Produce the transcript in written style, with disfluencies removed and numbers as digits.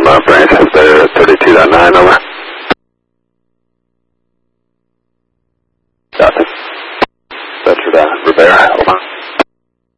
branch is there at 32.9, over. Gotcha. Bedford, Rivera, over.